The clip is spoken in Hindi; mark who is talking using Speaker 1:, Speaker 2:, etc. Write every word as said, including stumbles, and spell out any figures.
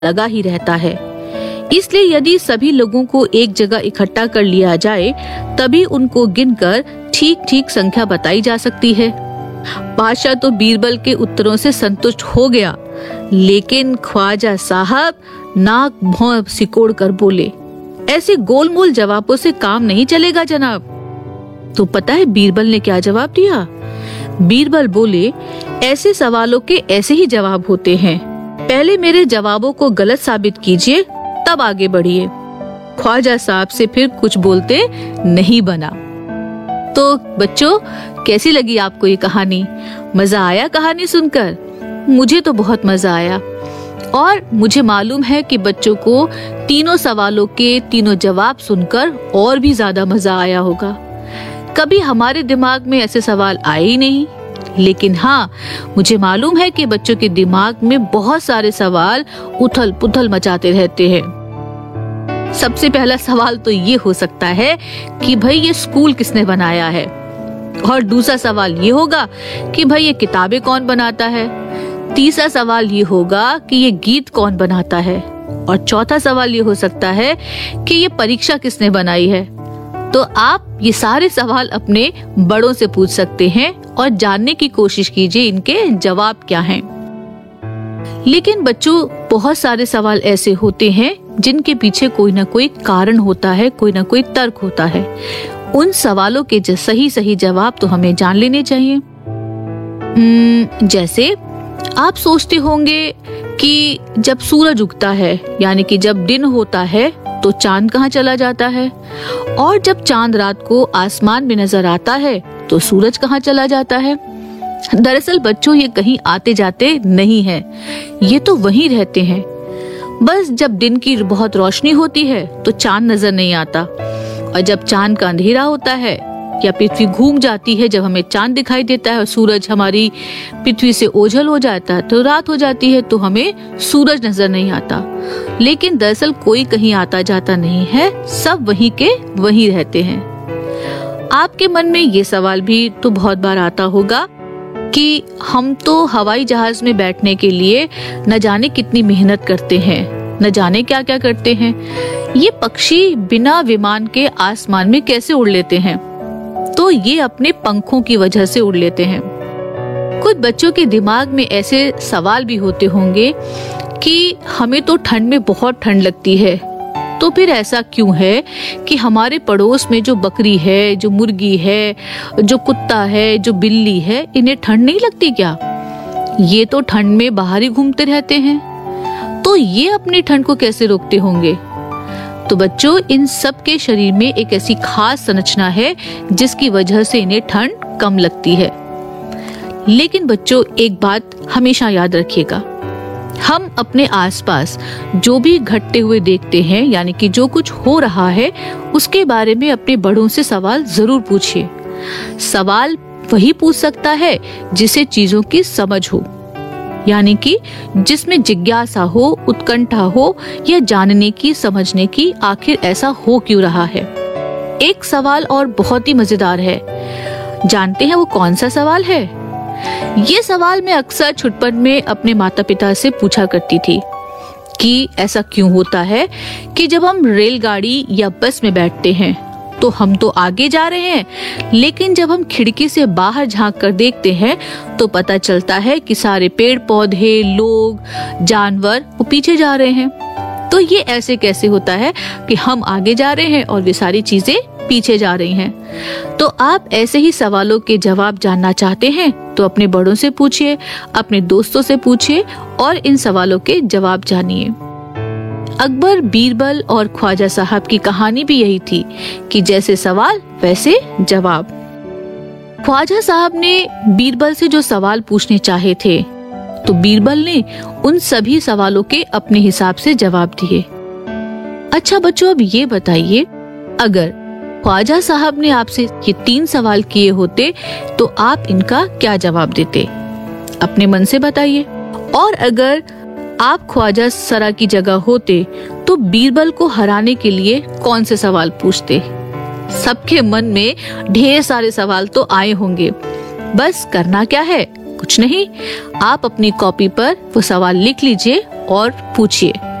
Speaker 1: लगा ही रहता है। इसलिए यदि सभी लोगों को एक जगह इकट्ठा कर लिया जाए तभी उनको गिनकर ठीक ठीक संख्या बताई जा सकती है। बादशाह तो बीरबल के उत्तरों से संतुष्ट हो गया, लेकिन ख्वाजा साहब नाक भौं सिकोड़ कर बोले, ऐसे गोलमोल जवाबों से काम नहीं चलेगा जनाब। तो पता है बीरबल ने क्या जवाब दिया? बीरबल बोले, ऐसे सवालों के ऐसे ही जवाब होते हैं, पहले मेरे जवाबों को गलत साबित कीजिए तब आगे बढ़िए। ख्वाजा साहब से फिर कुछ बोलते नहीं बना। तो बच्चों, कैसी लगी आपको ये कहानी? मजा आया कहानी सुनकर? मुझे तो बहुत मजा आया और मुझे मालूम है कि बच्चों को तीनों सवालों के तीनों जवाब सुनकर और भी ज्यादा मजा आया होगा। कभी हमारे दिमाग में ऐसे सवाल आए ही नहीं, लेकिन हाँ, मुझे मालूम है कि बच्चों के दिमाग में बहुत सारे सवाल उथल पुथल मचाते रहते हैं। सबसे पहला सवाल तो ये हो सकता है कि भाई ये स्कूल किसने बनाया है, और दूसरा सवाल ये होगा कि भाई ये किताबें कौन बनाता है, तीसरा सवाल ये होगा कि ये गीत कौन बनाता है, और चौथा सवाल ये हो सकता है कि ये परीक्षा किसने बनाई है। तो आप ये सारे सवाल अपने बड़ों से पूछ सकते हैं और जानने की कोशिश कीजिए इनके जवाब क्या हैं। लेकिन बच्चों, बहुत सारे सवाल ऐसे होते हैं जिनके पीछे कोई ना कोई कारण होता है, कोई ना कोई तर्क होता है। उन सवालों के सही सही जवाब तो हमें जान लेने चाहिए। जैसे आप सोचते होंगे कि जब सूरज उगता है, यानी कि जब दिन होता है, तो चांद कहाँ चला जाता है, और जब चांद रात को आसमान में नजर आता है तो सूरज कहाँ चला जाता है। दरअसल बच्चों, ये कहीं आते जाते नहीं है, ये तो वहीं रहते हैं। बस जब दिन की बहुत रोशनी होती है तो चांद नजर नहीं आता, और जब चांद का अंधेरा होता है या पृथ्वी घूम जाती है, जब हमें चांद दिखाई देता है और सूरज हमारी पृथ्वी से ओझल हो जाता है तो रात हो जाती है, तो हमें सूरज नजर नहीं आता। लेकिन दरअसल कोई कहीं आता जाता नहीं है, सब वहीं के वहीं रहते हैं। आपके मन में ये सवाल भी तो बहुत बार आता होगा कि हम तो हवाई जहाज में बैठने के लिए न जाने कितनी मेहनत करते हैं, न जाने क्या क्या करते हैं, ये पक्षी बिना विमान के आसमान में कैसे उड़ लेते हैं? तो ये अपने पंखों की वजह से उड़ लेते हैं। कुछ बच्चों के दिमाग में ऐसे सवाल भी होते होंगे कि हमें तो ठंड में बहुत ठंड लगती है, तो फिर ऐसा क्यों है कि हमारे पड़ोस में जो बकरी है, जो मुर्गी है, जो कुत्ता है, जो बिल्ली है, इन्हें ठंड नहीं लगती क्या? ये तो ठंड में बाहर ही घूमते रहते हैं, तो ये अपनी ठंड को कैसे रोकते होंगे? तो बच्चों, इन सब के शरीर में एक ऐसी खास संरचना है जिसकी वजह से इन्हें ठंड कम लगती है। लेकिन बच्चों, एक बात हमेशा याद रखिएगा, हम अपने आसपास जो भी घटते हुए देखते हैं, यानी कि जो कुछ हो रहा है, उसके बारे में अपने बड़ों से सवाल जरूर पूछिए। सवाल वही पूछ सकता है जिसे चीजों की समझ हो, यानी कि जिसमें जिज्ञासा हो, उत्कंठा हो, या जानने की, समझने की आखिर ऐसा हो क्यों रहा है। एक सवाल और बहुत ही मजेदार है, जानते हैं वो कौन सा सवाल है? ये सवाल मैं अक्सर छुटपन में अपने माता पिता से पूछा करती थी कि ऐसा क्यों होता है कि जब हम रेलगाड़ी या बस में बैठते हैं तो हम तो आगे जा रहे हैं, लेकिन जब हम खिड़की से बाहर झांक कर देखते हैं तो पता चलता है कि सारे पेड़ पौधे, लोग, जानवर वो पीछे जा रहे हैं। तो ये ऐसे कैसे होता है कि हम आगे जा रहे हैं और वे सारी चीजें पीछे जा रही हैं? तो आप ऐसे ही सवालों के जवाब जानना चाहते हैं तो अपने बड़ों से पूछिए, अपने दोस्तों से पूछिए और इन सवालों के जवाब जानिए। अकबर, बीरबल और ख्वाजा साहब की कहानी भी यही थी कि जैसे सवाल वैसे जवाब। ख्वाजा साहब ने बीरबल से जो सवाल पूछने चाहे थे तो बीरबल ने उन सभी सवालों के अपने हिसाब से जवाब दिए। अच्छा बच्चों, अब ये बताइए, अगर ख्वाजा साहब ने आपसे ये तीन सवाल किए होते तो आप इनका क्या जवाब देते? अपने मन से बताइए। और अगर आप ख्वाजा सरा की जगह होते तो बीरबल को हराने के लिए कौन से सवाल पूछते? सबके मन में ढेर सारे सवाल तो आए होंगे, बस करना क्या है, कुछ नहीं, आप अपनी कॉपी पर वो सवाल लिख लीजिए और पूछिए।